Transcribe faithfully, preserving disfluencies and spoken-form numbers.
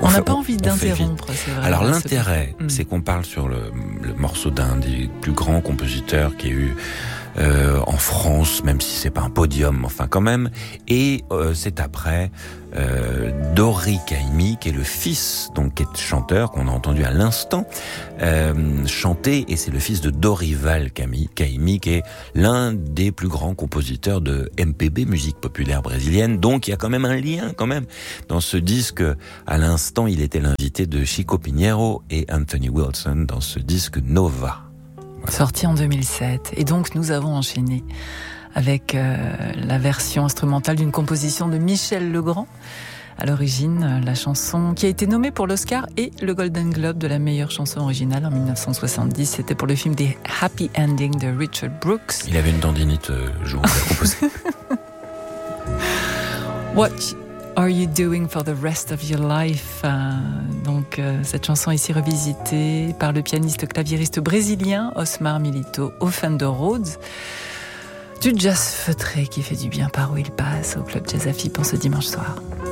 On n'a pas envie d'interrompre, c'est vrai. Alors l'intérêt, ce... c'est qu'on parle sur le, le morceau d'un des plus grands compositeurs qui a eu euh, en France, même si c'est pas un podium, enfin quand même. Et euh, c'est après euh, Dori Caymmi, qui est le fils, donc qui est chanteur, qu'on a entendu à l'instant euh, chanter, et c'est le fils de Dorival Caymmi, qui est l'un des plus grands compositeurs de M P B, musique populaire brésilienne. Donc il y a quand même un lien, quand même, dans ce disque. À l'instant, il était l'invité de Chico Pinheiro et Anthony Wilson dans ce disque Nova. Voilà. Sorti en deux mille sept. Et donc, nous avons enchaîné avec euh, la version instrumentale d'une composition de Michel Legrand. À l'origine, la chanson qui a été nommée pour l'Oscar et le Golden Globe de la meilleure chanson originale en dix-neuf cent soixante-dix. C'était pour le film The Happy Ending de Richard Brooks. Il avait une tendinite euh, le jour où il a composé. What are you doing for the rest of your life? euh, Donc, euh, cette chanson est ici revisitée par le pianiste claviériste brésilien Osmar Milito au Fender Rhodes. Du jazz feutré qui fait du bien par où il passe au Club Jazz à F I P en ce dimanche soir.